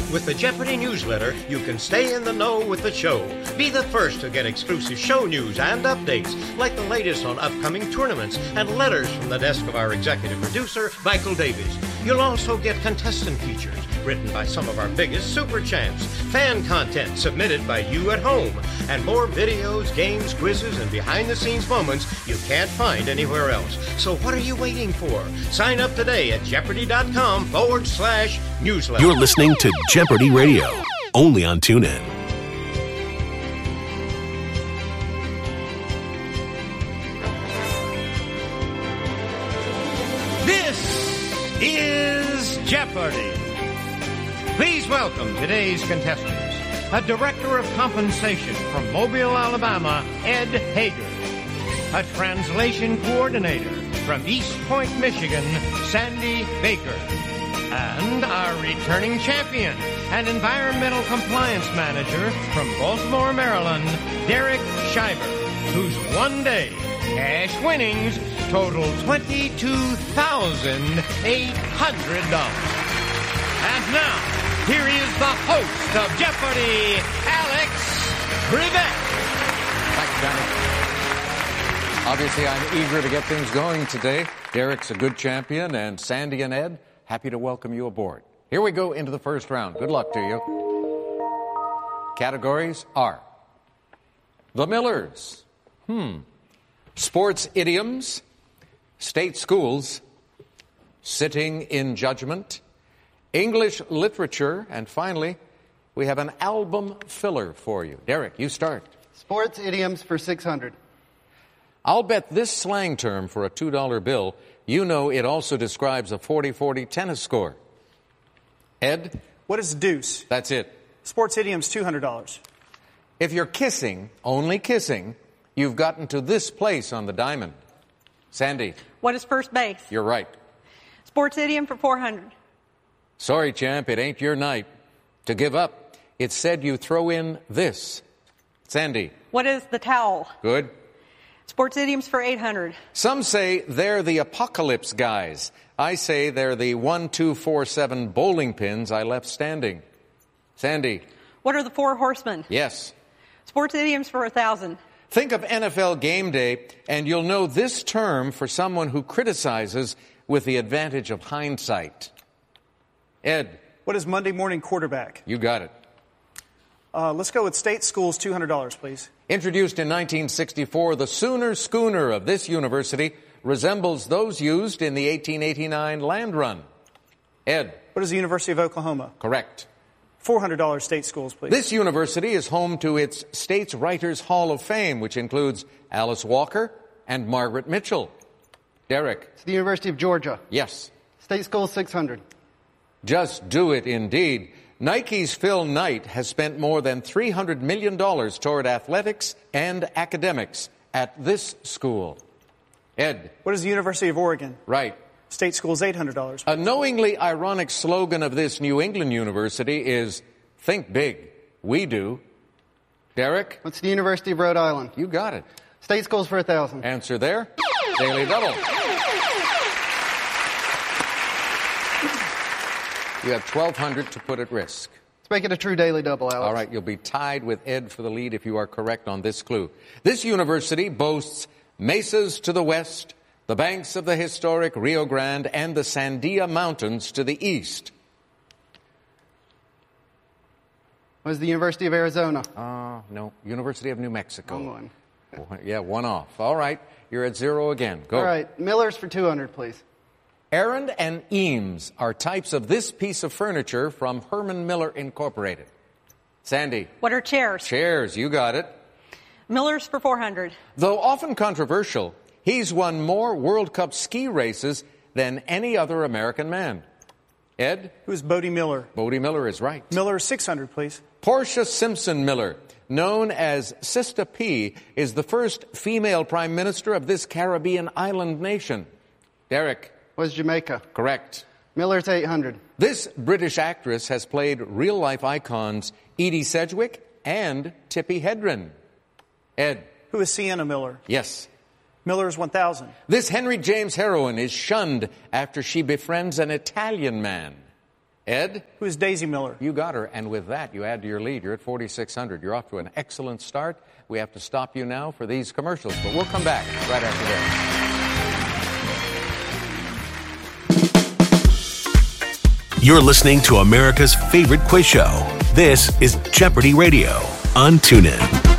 With the Jeopardy newsletter, you can stay in the know with the show. Be the first to get exclusive show news and updates, like the latest on upcoming tournaments and letters from the desk of our executive producer, Michael Davies. You'll also get contestant features written by some of our biggest super champs, fan content submitted by you at home, and more videos, games, quizzes, and behind-the-scenes moments you can't find anywhere else. So what are you waiting for? Sign up today at Jeopardy.com/newsletter. You're listening to Jeopardy Radio, only on TuneIn. This is Jeopardy! Please welcome today's contestants. A director of compensation from Mobile, Alabama, Ed Hager. A translation coordinator from East Point, Michigan, Sandy Baker. And our returning champion, an environmental compliance manager from Baltimore, Maryland, Derek Shiver, whose one-day cash winnings total $22,800. And now, here is the host of Jeopardy, Alex Trebek. Thanks, Johnny. Obviously, I'm eager to get things going today. Derek's a good champion, and Sandy and Ed, happy to welcome you aboard. Here we go into the first round. Good luck to you. Categories are The Millers, sports idioms, state schools, sitting in judgment, English literature, and finally, we have an album filler for you. Derek, you start. Sports idioms for 600. I'll bet this slang term for a $2 bill, you know it also describes a 40-40 tennis score. Ed? What is deuce? That's it. Sports idiom's $200. If you're kissing, only kissing, you've gotten to this place on the diamond. Sandy? What is first base? You're right. Sports idiom for 400. Sorry, champ, it ain't your night. To give up, it's said you throw in this. Sandy? What is the towel? Good. Sports idioms for 800. Some say they're the apocalypse guys. I say they're the 1, 2, 4, 7 bowling pins I left standing. Sandy? What are the four horsemen? Yes. Sports idioms for 1,000. Think of NFL Game Day, and you'll know this term for someone who criticizes with the advantage of hindsight. Ed? What is Monday morning quarterback? You got it. Let's go with state schools, $200, please. Introduced in 1964, the Sooner Schooner of this university resembles those used in the 1889 land run. Ed? What is the University of Oklahoma? Correct. $400 state schools, please. This university is home to its State's Writers Hall of Fame, which includes Alice Walker and Margaret Mitchell. Derek? It's the University of Georgia. Yes. State schools, 600. Just do it, indeed. Nike's Phil Knight has spent more than $300 million toward athletics and academics at this school. Ed? What is the University of Oregon? Right. State schools, $800. A knowingly ironic slogan of this New England university is, think big, we do. Derek? What's the University of Rhode Island? You got it. State schools for 1,000. Answer there. Daily double. You have 1,200 to put at risk. Let's make it a true daily double, Alex. All right, you'll be tied with Ed for the lead if you are correct on this clue. This university boasts mesas to the west, the banks of the historic Rio Grande, and the Sandia Mountains to the east. What is the University of Arizona? No, University of New Mexico. Wrong one. Yeah, one off. All right, you're at zero again. Go. All right, Miller's for 200, please. Aaron and Eames are types of this piece of furniture from Herman Miller Incorporated. Sandy? What are chairs? Chairs, you got it. Miller's for 400. Though often controversial, he's won more World Cup ski races than any other American man. Ed? Who's Bodie Miller? Bodie Miller is right. Miller, 600, please. Portia Simpson Miller, known as Sista P, is the first female prime minister of this Caribbean island nation. Derek? Was Jamaica. Correct. Miller's 800. This British actress has played real-life icons Edie Sedgwick and Tippi Hedren. Ed? Who is Sienna Miller? Yes. Miller's 1,000. This Henry James heroine is shunned after she befriends an Italian man. Ed? Who is Daisy Miller? You got her, and with that, you add to your lead. You're at 4,600. You're off to an excellent start. We have to stop you now for these commercials, but we'll come back right after this. You're listening to America's favorite quiz show. This is Jeopardy Radio on TuneIn.